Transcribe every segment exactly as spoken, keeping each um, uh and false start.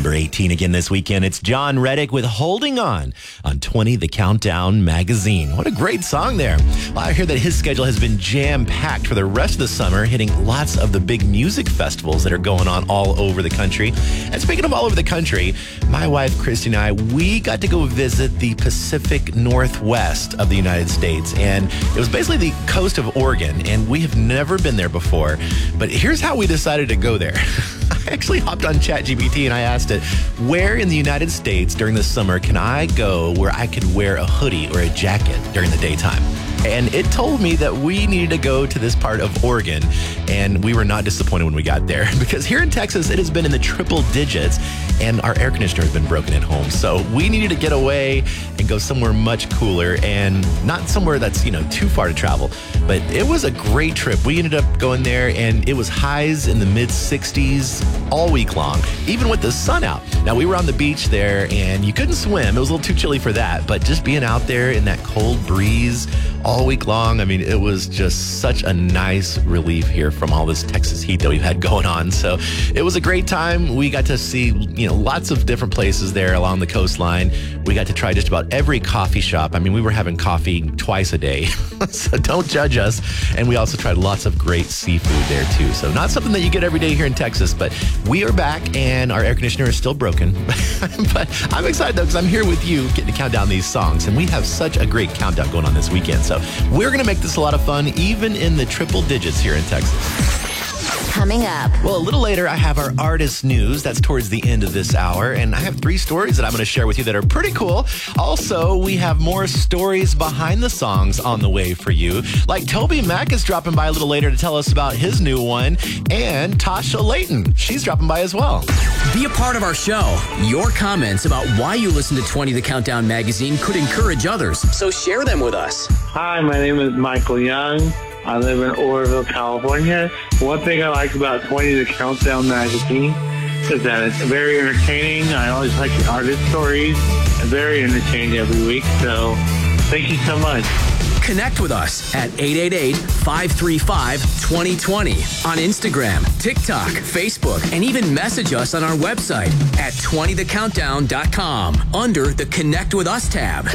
number eighteen again this weekend. It's John Reddick with Holding On on twenty The Countdown magazine. What a great song there. Well, I hear that his schedule has been jam-packed for the rest of the summer, hitting lots of the big music festivals that are going on all over the country. And speaking of all over the country, my wife, Christy, and I, we got to go visit the Pacific Northwest of the United States. And it was basically the coast of Oregon, and we have never been there before. But here's how we decided to go there. I actually hopped on ChatGPT and I asked it, where in the United States during the summer can I go where I could wear a hoodie or a jacket during the daytime? And it told me that we needed to go to this part of Oregon, and we were not disappointed when we got there because here in Texas, it has been in the triple digits and our air conditioner has been broken at home. So we needed to get away and go somewhere much cooler and not somewhere that's, you know, too far to travel. But it was a great trip. We ended up going there and it was highs in the mid sixties all week long, even with the sun out. Now, we were on the beach there and you couldn't swim. It was a little too chilly for that, but just being out there in that cold breeze all week long, I mean, it was just such a nice relief here from all this Texas heat that we've had going on. So it was a great time. We got to see, you know, lots of different places there along the coastline. We got to try just about every coffee shop. I mean, we were having coffee twice a day, so don't judge us. And we also tried lots of great seafood there too. So not something that you get every day here in Texas, but we are back and our air conditioner is still broken. But I'm excited though, because I'm here with you getting to count down these songs. And we have such a great countdown going on this weekend. So we're going to make this a lot of fun, even in the triple digits here in Texas. Coming up. Well, a little later, I have our artist news. That's towards the end of this hour. And I have three stories that I'm going to share with you that are pretty cool. Also, we have more stories behind the songs on the way for you. Like Toby Mac is dropping by a little later to tell us about his new one. And Tasha Layton, she's dropping by as well. Be a part of our show. Your comments about why you listen to twenty The Countdown magazine could encourage others. So share them with us. Hi, my name is Michael Young. I live in Oroville, California. One thing I like about twenty The Countdown magazine is that it's very entertaining. I always like the artist stories. It's very entertaining every week. So thank you so much. Connect with us at eight eight eight, five three five, two zero two zero on Instagram, TikTok, Facebook, and even message us on our website at twenty the countdown dot com under the Connect with Us tab.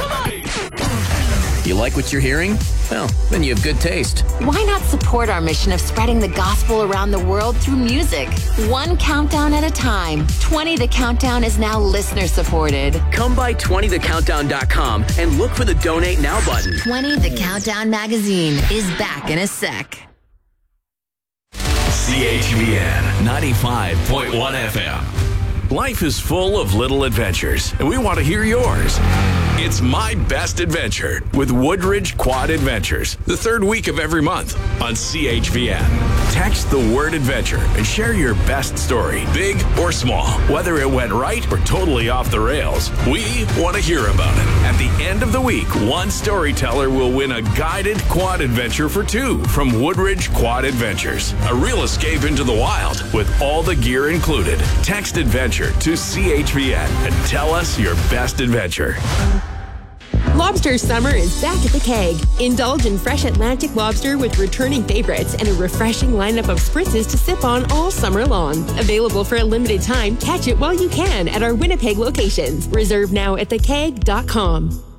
You like what you're hearing? Well, then you have good taste. Why not support our mission of spreading the gospel around the world through music? One countdown at a time. twenty The Countdown is now listener supported. Come by twenty the countdown dot com and look for the Donate Now button. twenty The Countdown magazine is back in a sec. C H V N ninety-five point one F M. Life is full of little adventures, and we want to hear yours. It's My Best Adventure with Woodridge Quad Adventures, the third week of every month on C H V N. Text the word adventure and share your best story, big or small. Whether it went right or totally off the rails, we want to hear about it. At the end of the week, one storyteller will win a guided quad adventure for two from Woodridge Quad Adventures. A real escape into the wild with all the gear included. Text adventure to C H V N and tell us your best adventure. Lobster summer is back at the Keg. Indulge in fresh Atlantic lobster with returning favorites and a refreshing lineup of spritzes to sip on all summer long. Available for a limited time, catch it while you can at our Winnipeg locations. Reserve now at the keg dot com.